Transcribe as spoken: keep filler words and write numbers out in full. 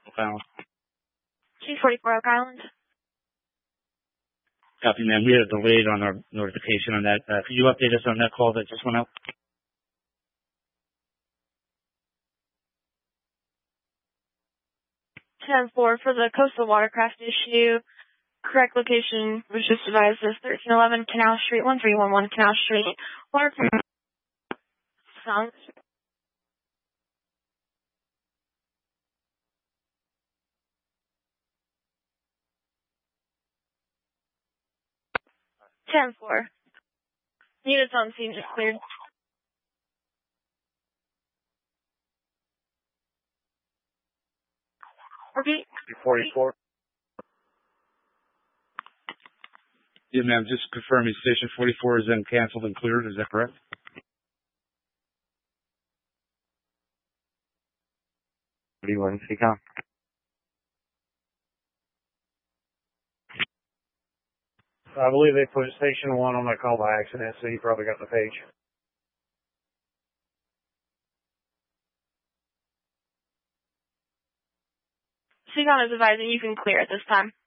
Oak Island. two forty-four Oak Island. Copy, ma'am. We had a delay on our notification on that. Uh, could you update us on that call that just went out? ten four for the coastal watercraft issue. Correct location was just advised as thirteen eleven Canal Street, one three one one Canal Street. Watercraft sunk. ten four. Units on scene just cleared. Repeat. forty-four. Yeah, ma'am. Just confirming station forty-four is then canceled and cleared. Is that correct? thirty-one, C COM. I believe they put station one on my call by accident, so you probably got the page. C COM is advising you can clear at this time.